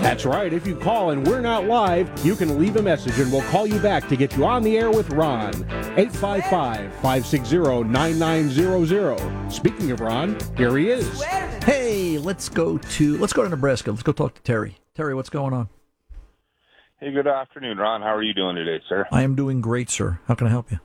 That's right. If you call and we're not live, you can leave a message and we'll call you back to get you on the air with Ron. 855-560-9900. Speaking of Ron, here he is. Hey, let's go to Nebraska. Let's go talk to Terry. Terry, what's going on? Hey, good afternoon, Ron. How are you doing today, sir? I am doing great, sir. How can I help you?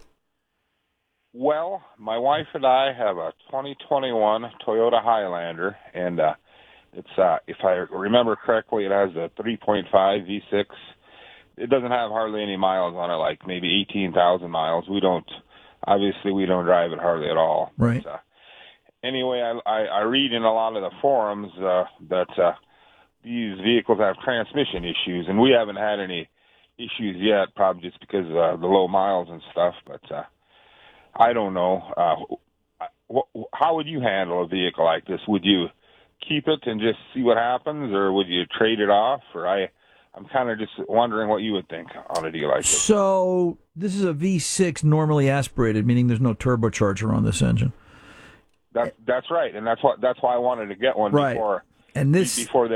Well, my wife and I have a 2021 Toyota Highlander, and it's if I remember correctly, it has a 3.5 V6. It doesn't have hardly any miles on it, like maybe 18,000 miles. We don't drive it hardly at all. Right. But, anyway, I read in a lot of the forums that these vehicles have transmission issues, and we haven't had any issues yet, probably just because of the low miles and stuff, but I don't know. How would you handle a vehicle like this? Would you keep it and just see what happens, or would you trade it off? Or I'm kind of just wondering what you would think on a deal like this. So this is a V6 normally aspirated, meaning there's no turbocharger on this engine. That's right, and that's why I wanted to get one before. And this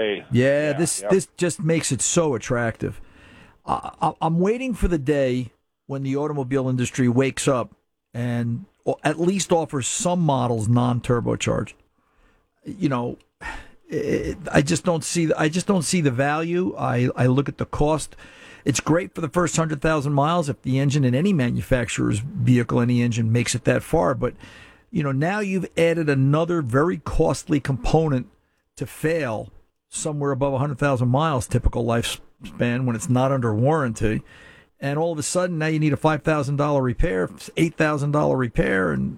this just makes it so attractive. I'm waiting for the day when the automobile industry wakes up and at least offers some models non-turbocharged. You know, I just don't see the value. I look at the cost. It's great for the first 100,000 miles if the engine in any manufacturer's vehicle, any engine makes it that far. But you know, now you've added another very costly component to fail somewhere above 100,000 miles, typical lifespan when it's not under warranty. And all of a sudden, now you need a $5,000 repair, $8,000 repair, and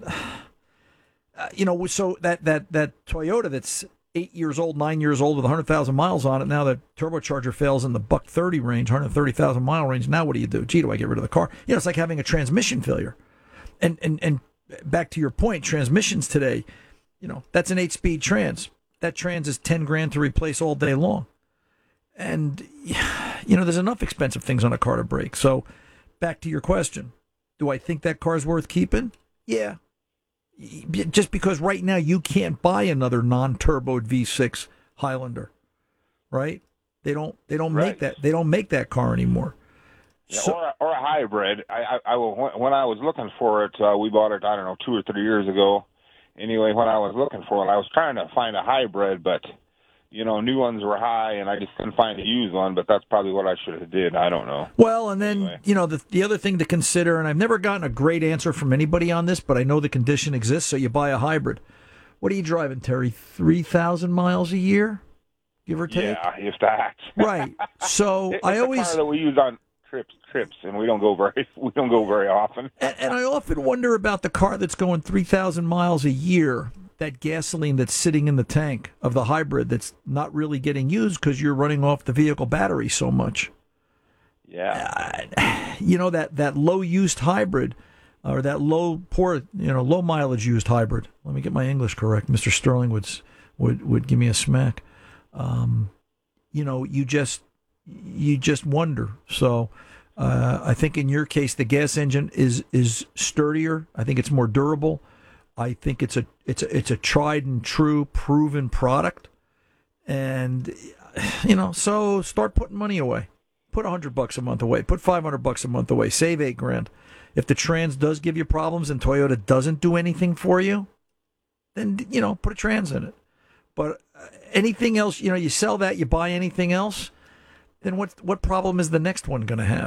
you know, so that Toyota that's 8 years old, 9 years old with 100,000 miles on it. Now the turbocharger fails in the $130 range, 130,000 mile range. Now what do you do? Gee, do I get rid of the car? You know, it's like having a transmission failure. And back to your point, transmissions today, you know, that's an 8-speed trans. That trans is $10,000 to replace all day long. And, you know, there's enough expensive things on a car to break. So back to your question, do I think that car's worth keeping? Yeah. Just because right now you can't buy another non-turboed V6 Highlander, right? They don't make that. They don't make that car anymore. Yeah, or a hybrid. When I was looking for it, we bought it, I don't know, 2 or 3 years ago. Anyway, when I was looking for it, I was trying to find a hybrid, but you know, new ones were high, and I just couldn't find a used one, but that's probably what I should have did. I don't know. Well, and then, you know, the other thing to consider, and I've never gotten a great answer from anybody on this, but I know the condition exists, so you buy a hybrid. What are you driving, Terry? 3,000 miles a year, give or take? Yeah, if that. Right. So it's I always... a car that we use on trips, and we don't go very often. And I often wonder about the car that's going 3,000 miles a year, that gasoline that's sitting in the tank of the hybrid that's not really getting used because you're running off the vehicle battery so much. Yeah. You know, that low used hybrid, or that low mileage used hybrid. Let me get my English correct. Mr. Sterling would give me a smack. You know, you just wonder. So I think in your case the gas engine is sturdier. I think it's more durable. I think it's a tried and true, proven product, and you know, so start putting money away. Put $100 a month away. Put $500 a month away. Save $8,000. If the trans does give you problems and Toyota doesn't do anything for you, then you know, put a trans in it. But anything else, you know, you sell that, you buy anything else, then what problem is the next one going to have?